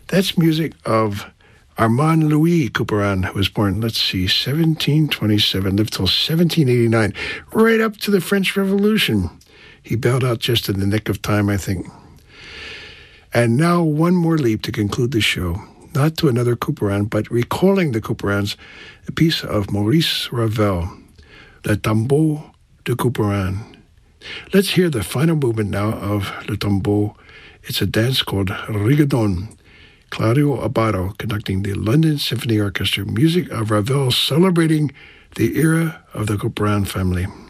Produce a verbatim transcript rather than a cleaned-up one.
That's music of Armand Louis Couperin, who was born, let's see, seventeen twenty-seven, lived till seventeen eighty-nine, right up to the French Revolution. He bailed out just in the nick of time, I think. And now one more leap to conclude the show. Not to another Couperin, but recalling the Couperins, a piece of Maurice Ravel, Le Tombeau de Couperin. Let's hear the final movement now of Le Tombeau. It's a dance called Rigodon. Claudio Abbado conducting the London Symphony Orchestra, music of Ravel celebrating the era of the Couperin family.